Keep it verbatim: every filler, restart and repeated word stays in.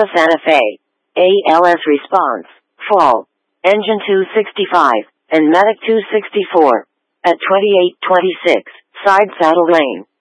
Alpha Santa Fe, A L S response, fall, engine two sixty-five, and medic two sixty-four, at twenty-eight twenty-six, side saddle lane.